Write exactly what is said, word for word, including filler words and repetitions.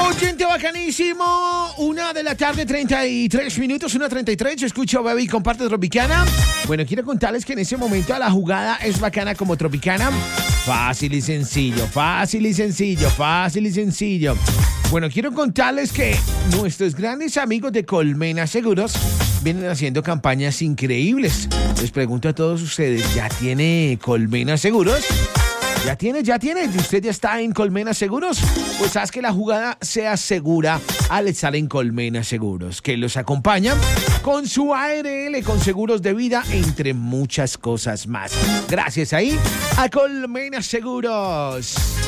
Oyente bacanísimo, una de la tarde, treinta y tres minutos, una treinta y tres, yo escucho Bebé y comparte Tropicana. Bueno, quiero contarles que en ese momento la jugada es bacana como Tropicana. Fácil y sencillo, fácil y sencillo, fácil y sencillo. Bueno, quiero contarles que nuestros grandes amigos de Colmena Seguros vienen haciendo campañas increíbles. Les pregunto a todos ustedes, ¿ya tiene Colmena Seguros? ¿Ya tiene? ¿Ya tiene? ¿Usted ya está en Colmena Seguros? Pues haz que la jugada sea segura al estar en Colmena Seguros, que los acompaña con su A R L, con seguros de vida, entre muchas cosas más. Gracias ahí a Colmena Seguros.